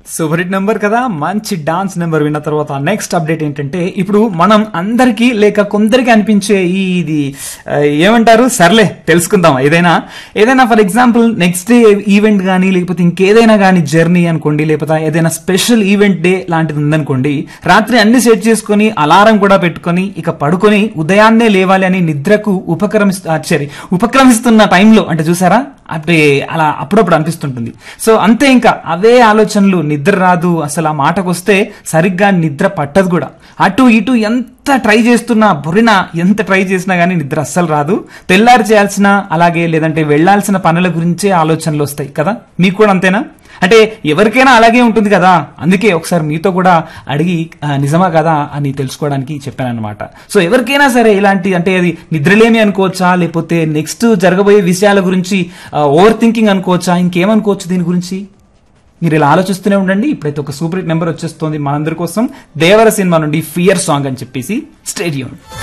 Super hit number కదా, మంచి dance number విన్న తర్వాత నెక్స్ట్ అప్డేట్ ఏంటంటే ఇప్పుడు మనం అందరికీ లేక కొందరికి అనిపించే ఇది ఏమంటారు, సర్లే తెలుసుకుందాం. ఏదైనా for example next day event కానీ లేకపోతే ఇంకేదైనా కానీ జర్నీ అనుకోండి, లేకపోతే ఏదైనా స్పెషల్ ఈవెంట్ డే లాంటిది ఉందనుకోండి, రాత్రి అన్ని సెట్ చేసుకుని అలారం కూడా పెట్టుకుని ఇక పడుకొని ఉదయాన్నే లేవాలి అని నిద్రకు ఉపక్రమిస్తున్న టైంలో అంటే చూసారా, అంటే అలా అప్పుడప్పుడు అనిపిస్తుంటుంది. సో అంతే, ఇంకా అవే ఆలోచనలు, నిద్ర రాదు అసలు. ఆ మాటకు వస్తే సరిగ్గా నిద్ర పట్టదు కూడా. అటు ఇటు ఎంత ట్రై చేస్తున్నా, ఎంత ట్రై చేసినా గానీ నిద్ర అస్సలు రాదు. తెల్లారి చేయాల్సిన అలాగే లేదంటే వెళ్లాల్సిన పనుల గురించే ఆలోచనలు వస్తాయి కదా. మీకు కూడా అంతేనా? అంటే ఎవరికైనా అలాగే ఉంటుంది కదా. అందుకే ఒకసారి మీతో కూడా అడిగి నిజమా కదా అని తెలుసుకోవడానికి చెప్పానన్నమాట. సో ఎవరికైనా సరే ఇలాంటి, అంటే అది నిద్రలేమి అనుకోవచ్చా, లేకపోతే నెక్స్ట్ జరగబోయే విషయాల గురించి ఓవర్ థింకింగ్ అనుకోవచ్చా, ఇంకేమనుకోవచ్చు దీని గురించి, మీరు ఇలా ఆలోచిస్తూనే ఉండండి. ఇప్పుడైతే ఒక సూపర్ హిట్ నెంబర్ వచ్చేస్తుంది మనందరి కోసం, దేవర సినిమా నుండి ఫియర్ సాంగ్ అని చెప్పేసి. స్టేడియం.